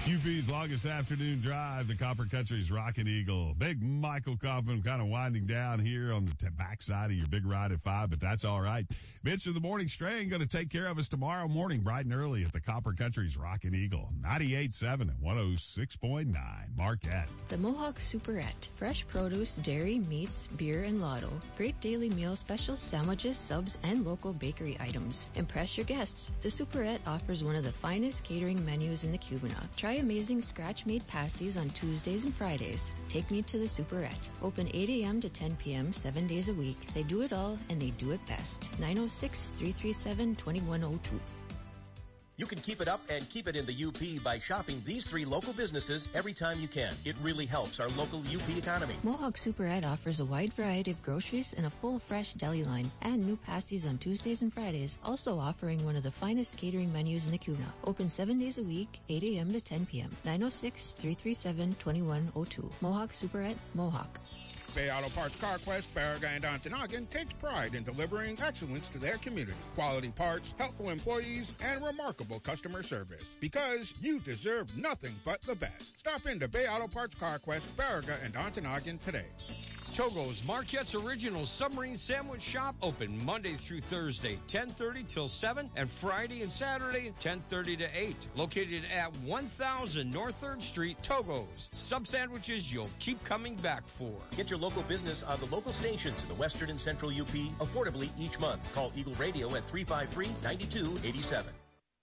UP's longest afternoon drive, the Copper Country's Rockin' Eagle. Big Michael Kaufman kind of winding down here on the backside of your big ride at 5, but that's all right. Mitch of the Morning Strain going to take care of us tomorrow morning bright and early at the Copper Country's Rockin' Eagle. 98.7 and 106.9. Marquette. The Mohawk Superette. Fresh produce, dairy, meats, beer, and lotto. Great daily meal specials, sandwiches, subs, and local bakery items. Impress your guests. The Superette offers one of the finest catering menus in the Cubana. Try amazing scratch-made pasties on Tuesdays and Fridays. Take me to the Superette. Open 8 a.m. to 10 p.m. 7 days a week. They do it all, and they do it best. 906-337-2102. You can keep it up and keep it in the UP by shopping these 3 local businesses every time you can. It really helps our local UP economy. Mohawk Superette offers a wide variety of groceries and a full fresh deli line and new pasties on Tuesdays and Fridays, also offering one of the finest catering menus in the Cubana. Open 7 days a week, 8 a.m. to 10 p.m. 906-337-2102. Mohawk Superette, Mohawk. Bay Auto Parts CarQuest, Baraga, and Ontonagon takes pride in delivering excellence to their community. Quality parts, helpful employees, and remarkable customer service. Because you deserve nothing but the best. Stop into Bay Auto Parts CarQuest, Baraga, and Ontonagon today. Togo's, Marquette's original submarine sandwich shop, open Monday through Thursday, 10:30 till 7, and Friday and Saturday, 10:30 to 8. Located at 1000 North 3rd Street, Togo's. Sub sandwiches you'll keep coming back for. Get your local business on the local stations in the Western and Central UP affordably each month. Call Eagle Radio at 353-9287.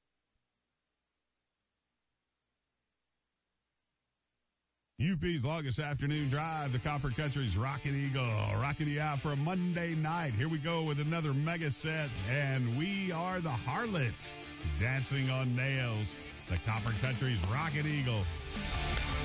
UP's longest afternoon drive, the Copper Country's Rockin' Eagle, rocking you out for a Monday night. Here we go with another mega set, and we are the Harlots, dancing on nails, the Copper Country's Rockin' Eagle.